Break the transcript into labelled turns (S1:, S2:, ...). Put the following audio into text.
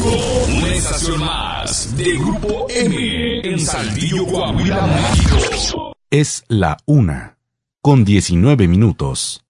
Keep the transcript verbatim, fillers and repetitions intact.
S1: Una estación más de Grupo M en Saltillo, Coahuila, México.
S2: Es la una, con diecinueve minutos.